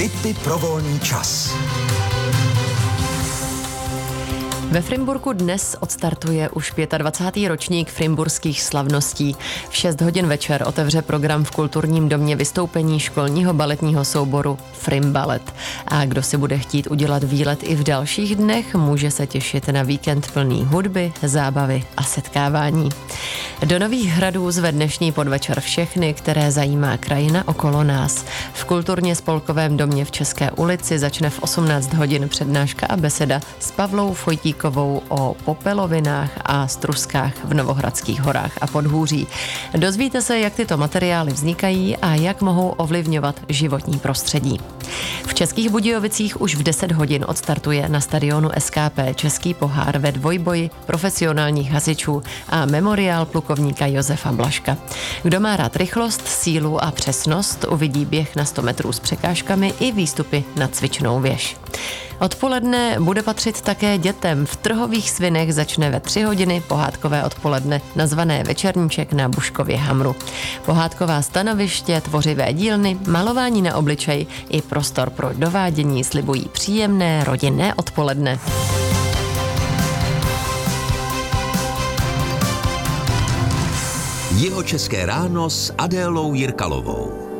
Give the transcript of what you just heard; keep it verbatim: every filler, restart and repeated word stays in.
Tipy pro volný čas. Ve Frimburku dnes odstartuje už dvacátý pátý ročník frimburských slavností. V šest hodin večer otevře program v kulturním domě vystoupení školního baletního souboru Frimbalet. A kdo si bude chtít udělat výlet i v dalších dnech, může se těšit na víkend plný hudby, zábavy a setkávání. Do Nových Hradů zve dnešní podvečer všechny, které zajímá krajina okolo nás. V kulturně spolkovém domě v České ulici začne v osmnáct hodin přednáška a beseda s Pavlou Fojtíkovou o popelovinách a struskách v Novohradských horách a Podhůří. Dozvíte se, jak tyto materiály vznikají a jak mohou ovlivňovat životní prostředí. V Českých Budějovicích už v deset hodin odstartuje na stadionu S K P Český pohár ve dvojboji profesionálních hasičů a memoriál plukovníka Josefa Blažka. Kdo má rád rychlost, sílu a přesnost, uvidí běh na sto metrů s překážkami i výstupy na cvičnou věž. Odpoledne bude patřit také dětem. V Trhových Svinech začne ve tři hodiny pohádkové odpoledne nazvané Večerníček na Buškově Hamru. Pohádková stanoviště, tvořivé dílny, malování na obličej i prostor pro dovádění slibují příjemné rodinné odpoledne. Jihočeské ráno s Adélou Jirkalovou.